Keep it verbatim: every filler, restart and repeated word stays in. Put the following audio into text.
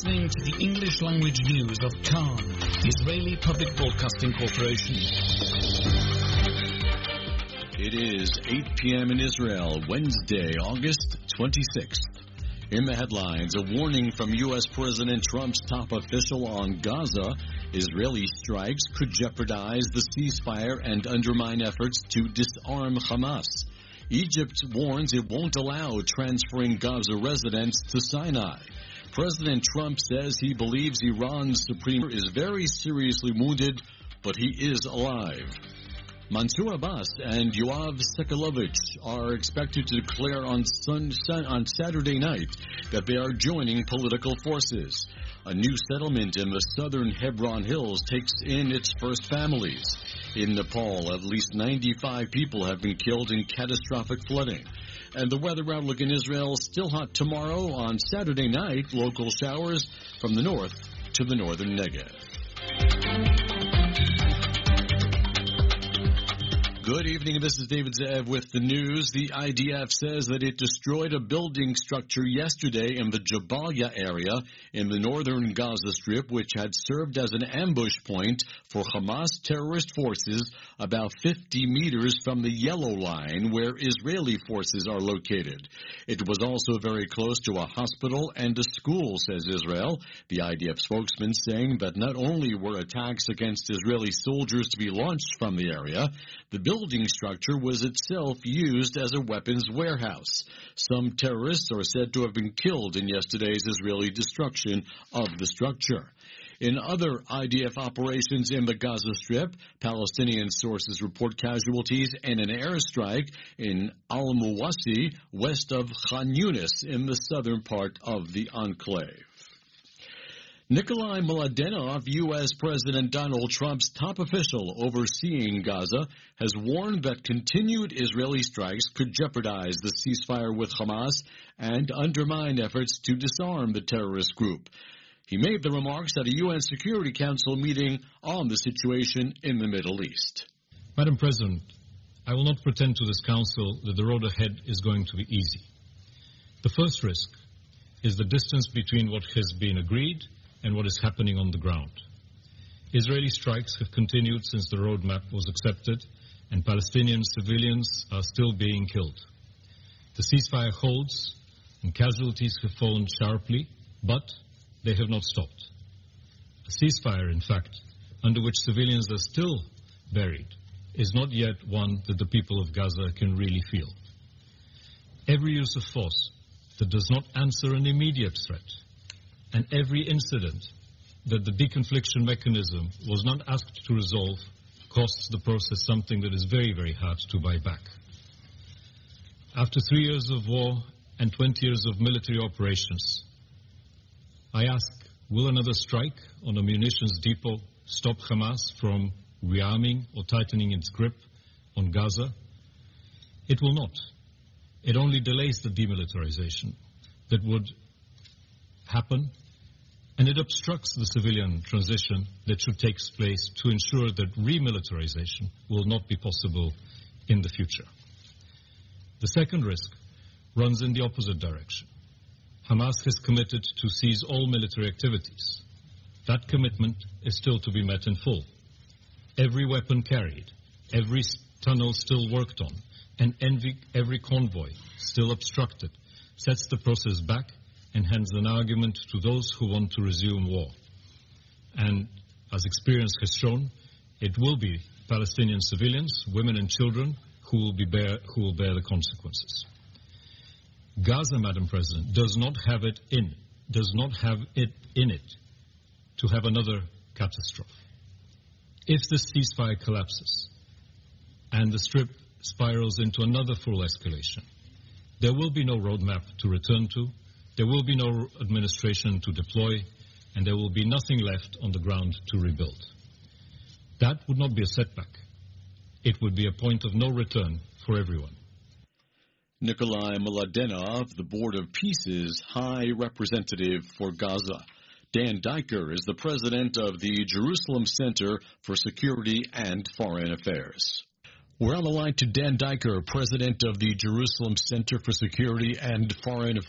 listening to the English language news of Khan, Israeli Public Broadcasting Corporation. It is eight p.m. in Israel, Wednesday, August twenty-sixth. In the headlines, a warning from U S. President Trump's top official on Gaza. Israeli strikes could jeopardize the ceasefire and undermine efforts to disarm Hamas. Egypt warns it won't allow transferring Gaza residents to Sinai. President Trump says he believes Iran's supreme leader is very seriously wounded, but he is alive. Mansour Abbas and Yoav Sakalovich are expected to declare on, sun, sun, on Saturday night that they are joining political forces. A new settlement in the southern Hebron Hills takes in its first families. In Nepal, at least ninety-five people have been killed in catastrophic flooding. And the weather outlook in Israel, still hot tomorrow. On Saturday night, local showers from the north to the northern Negev. Good evening, this is David Zev with the news. The I D F says that it destroyed a building structure yesterday in the Jabalia area in the northern Gaza Strip, which had served as an ambush point for Hamas terrorist forces about fifty meters from the Yellow Line, where Israeli forces are located. It was also very close to a hospital and a school, says Israel. The I D F spokesman saying that not only were attacks against Israeli soldiers to be launched from the area, the building structure was itself used as a weapons warehouse. Some terrorists are said to have been killed in yesterday's Israeli destruction of the structure. In other I D F operations in the Gaza Strip, Palestinian sources report casualties in an airstrike in Al-Muwasi, west of Khan Yunis, in the southern part of the enclave. Nikolai Mladenov, U S. President Donald Trump's top official overseeing Gaza, has warned that continued Israeli strikes could jeopardize the ceasefire with Hamas and undermine efforts to disarm the terrorist group. He made the remarks at a U N Security Council meeting on the situation in the Middle East. Madam President, I will not pretend to this Council that the road ahead is going to be easy. The first risk is the distance between what has been agreed and what is happening on the ground. Israeli strikes have continued since the roadmap was accepted, and Palestinian civilians are still being killed. The ceasefire holds, and casualties have fallen sharply, but they have not stopped. A ceasefire, in fact, under which civilians are still buried, is not yet one that the people of Gaza can really feel. Every use of force that does not answer an immediate threat, and every incident that the deconfliction mechanism was not asked to resolve costs the process something that is very, very hard to buy back. After three years of war and twenty years of military operations, I ask, will another strike on a munitions depot stop Hamas from rearming or tightening its grip on Gaza? It will not. It only delays the demilitarization that would happen, and it obstructs the civilian transition that should take place to ensure that remilitarization will not be possible in the future. The second risk runs in the opposite direction. Hamas has committed to cease all military activities. That commitment is still to be met in full. Every weapon carried, every tunnel still worked on, and every, every convoy still obstructed sets the process back and hands an argument to those who want to resume war. And as experience has shown, it will be Palestinian civilians, women and children, who will, be bear, who will bear the consequences. Gaza, Madam President, does not have it in, does not have it in it to have another catastrophe. If the ceasefire collapses and the Strip spirals into another full escalation, there will be no roadmap to return to, there will be no administration to deploy, and there will be nothing left on the ground to rebuild. That would not be a setback. It would be a point of no return for everyone. Nikolai Mladenov, the Board of Peace's High Representative for Gaza. Dan Diker is the president of the Jerusalem Center for Security and Foreign Affairs. We're on the line to Dan Diker, president of the Jerusalem Center for Security and Foreign Affairs.